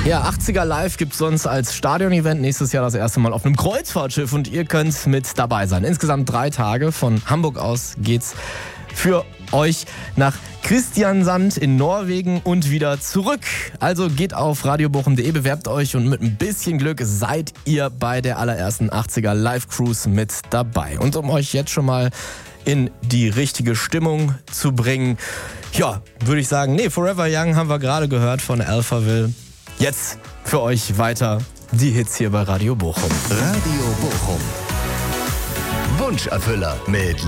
Ja, 80er Live gibt's sonst als Stadion-Event nächstes Jahr das erste Mal auf einem Kreuzfahrtschiff und ihr könnt mit dabei sein. Insgesamt 3 Tage. Von Hamburg aus geht's für euch nach Kristiansand in Norwegen und wieder zurück. Also geht auf radiobochum.de, bewerbt euch und mit ein bisschen Glück seid ihr bei der allerersten 80er Live Cruise mit dabei. Und um euch jetzt schon mal in die richtige Stimmung zu bringen, ja, würde ich sagen, Forever Young haben wir gerade gehört von Alphaville. Jetzt für euch weiter die Hits hier bei Radio Bochum. Radio Bochum. Wunscherfüller mit